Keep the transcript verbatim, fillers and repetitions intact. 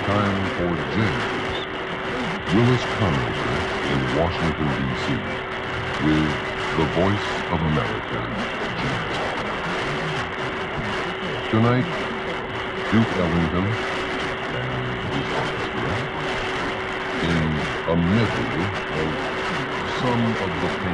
time for James, Willis Conover in Washington, D C, with the Voice of America, James. Tonight, Duke Ellington and his orchestra in a medley of some of the